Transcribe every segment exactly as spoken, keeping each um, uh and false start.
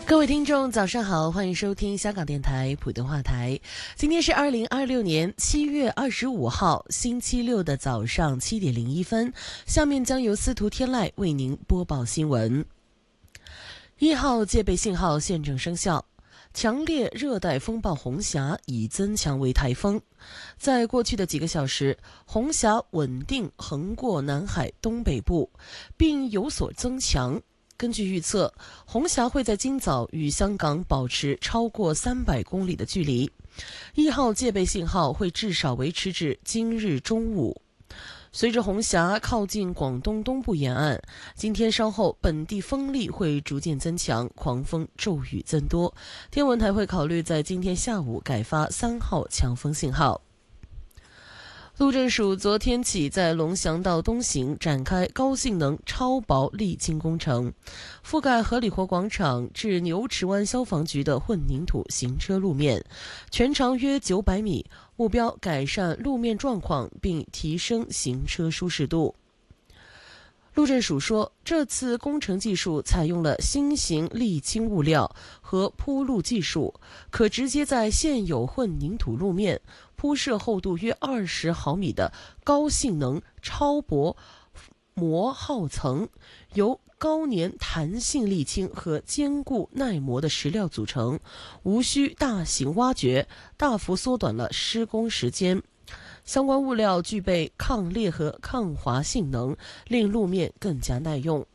各位听众早上好，欢迎收听香港电台普通话台。今天是二零二六年七月二十五号星期六的早上七点零一分，下面将由司徒天籁为您播报新闻。一号戒备信号现正生效，强烈热带风暴红霞已增强为台风。在过去的几个小时，红霞稳定横过南海东北部，并有所增强。根据预测，红霞会在今早与香港保持超过三百公里的距离。一号戒备信号会至少维持至今日中午。随着红霞靠近广东东部沿岸，今天稍后本地风力会逐渐增强，狂风骤雨增多。天文台会考虑在今天下午改发三号强风信号。路政署昨天起在龙翔道东行展开高性能超薄沥青工程，覆盖合理活广场至牛池湾消防局的混凝土行车路面，全长约九百米，目标改善路面状况并提升行车舒适度。路政署说，这次工程技术采用了新型沥青物料和铺路技术，可直接在现有混凝土路面铺设厚度约二十毫米的高性能超薄膜耗层，由高粘弹性沥青和坚固耐磨的石料组成，无需大型挖掘，大幅缩短了施工时间。相关物料具备抗裂和抗滑性能，令路面更加耐用。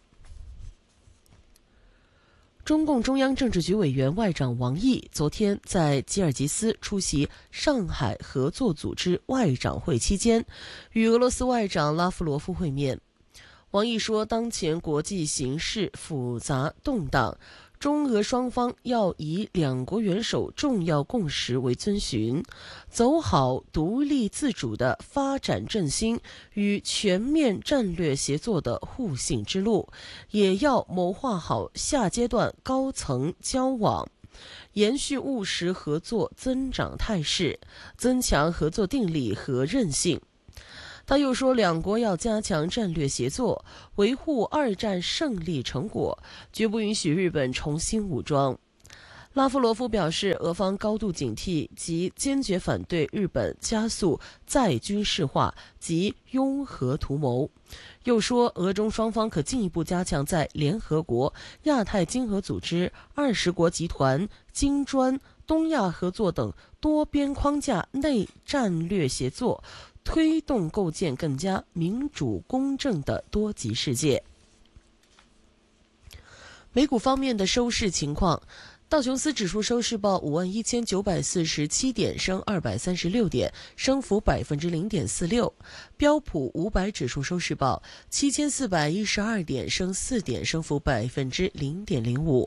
中共中央政治局委员外长王毅昨天在吉尔吉斯出席上海合作组织外长会期间，与俄罗斯外长拉夫罗夫会面。王毅说，当前国际形势复杂动荡，中俄双方要以两国元首重要共识为遵循，走好独立自主的发展振兴与全面战略协作的互信之路，也要谋划好下阶段高层交往，延续务实合作增长态势，增强合作定力和韧性。他又说，两国要加强战略协作，维护二战胜利成果，绝不允许日本重新武装。拉夫罗夫表示，俄方高度警惕及坚决反对日本加速再军事化及拥核图谋。又说，俄中双方可进一步加强在联合国、亚太经合组织、二十国集团、金砖、东亚合作等多边框架内战略协作，推动构建更加民主公正的多极世界。美股方面的收市情况，道琼斯指数收市报五万一千九百四十七点，升二百三十六点，升幅百分之零点四六。标普五百指数收市报七千四百一十二点，升四点，升幅百分之零点零五。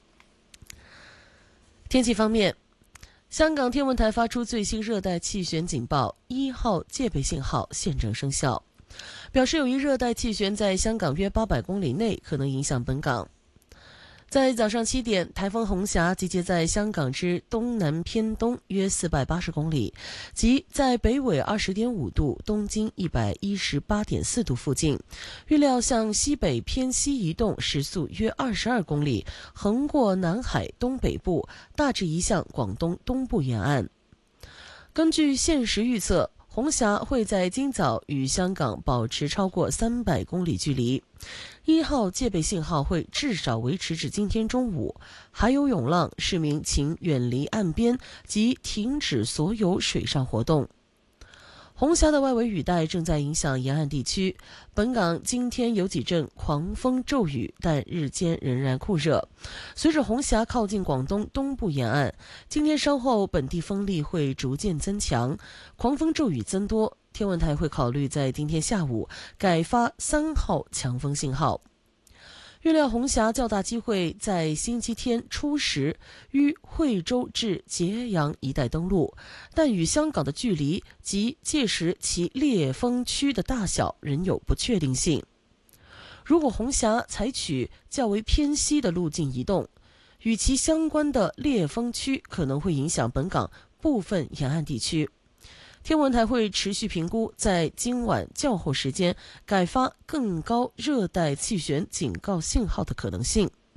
天气方面，香港天文台发出最新热带气旋警报，一号戒备信号现正生效，表示有一热带气旋在香港约八百公里内可能影响本港。在早上七点，台风红霞集结在香港之东南偏东约四百八十公里，即在北纬二十点五度、东经一百一十八点四度附近，预料向西北偏西移动，时速约二十二公里，横过南海东北部，大致移向广东东部沿岸。根据现时预测，红霞会在今早与香港保持超过三百公里距离。一号戒备信号会至少维持至今天中午，还有涌浪，市民请远离岸边及停止所有水上活动。红霞的外围雨带正在影响沿岸地区，本港今天有几阵狂风骤雨，但日间仍然酷热。随着红霞靠近广东东部沿岸，今天稍后本地风力会逐渐增强，狂风骤雨增多。天文台会考虑在今天下午改发三号强风信号。预料红霞较大机会在星期天初时于惠州至揭阳一带登陆，但与香港的距离及届时其烈风区的大小仍有不确定性。如果红霞采取较为偏西的路径移动，与其相关的烈风区可能会影响本港部分沿岸地区。天文台会持续评估在今晚较后时间改发更高热带气旋警告信号的可能性。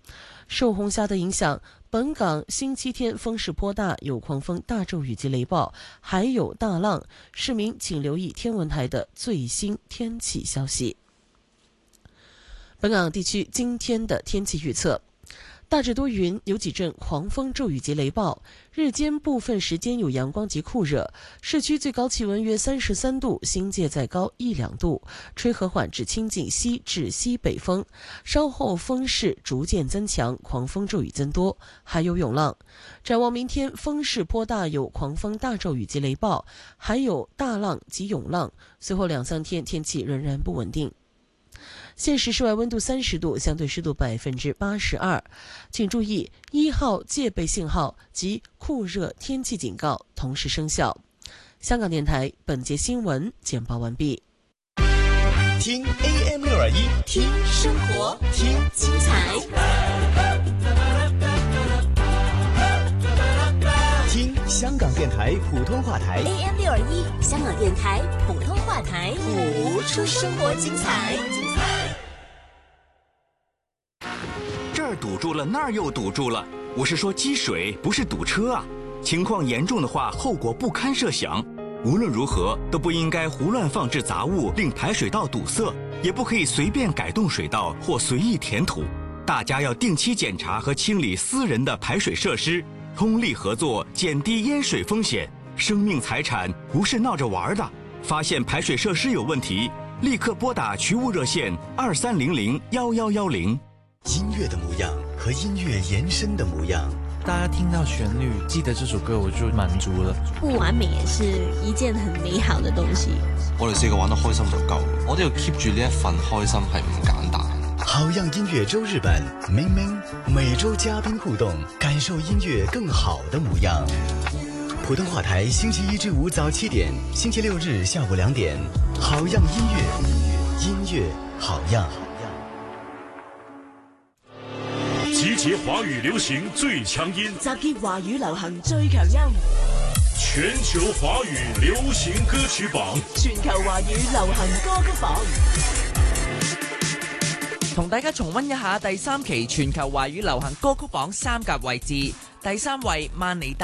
受红霞的影响，本港星期天风势颇大，有狂风、大骤雨及雷暴，还有大浪。市民请留意天文台的最新天气消息。本港地区今天的天气预测。大致多云，有几阵狂风骤雨及雷暴，日间部分时间有阳光及酷热，市区最高气温约三十三度，新界再高一两度，吹和缓至清劲西至西北风，稍后风势逐渐增强，狂风骤雨增多，还有涌浪。展望明天，风势颇大，有狂风大骤雨及雷暴，还有大浪及涌浪，随后两三天天气仍然不稳定。现时室外温度三十度，相对湿度百分之八十二。请注意，一号戒备信号及酷热天气警告同时生效。香港电台本节新闻简报完毕。 听 A M 六二一， 听生活，听精彩， 听香港电台普通话台 A M 六二一，香港电台普通话台， 谱出生活精彩。 这儿堵住了，那儿又堵住了。我是说积水，不是堵车啊。情况严重的话，后果不堪设想。无论如何，都不应该胡乱放置杂物，令排水道堵塞，也不可以随便改动水道或随意填土。大家要定期检查和清理私人的排水设施，通力合作，减低淹水风险。生命财产不是闹着玩的。发现排水设施有问题，立刻拨打渠务热线二三零零幺幺幺零。 音乐的模样和音乐延伸的模样， 大家听到旋律记得這首歌我就滿足了。 不完美也是一件很美好的東西。 我哋四個玩得開心就夠，我哋要 keep 住呢一份開心係唔簡單。 好樣音樂周日本，明明每周嘉賓互動，感受音樂更好的模樣。普通話台星期一至五早七點，星期六日下午兩點，好樣音樂，音樂好樣。 集結華語流行最強音， 集結華語流行最強音， 全球華語流行歌曲榜， 全球華語流行歌曲榜。 同大家重溫一下第三期全球華語流行歌曲榜三甲位置，第三位曼尼達。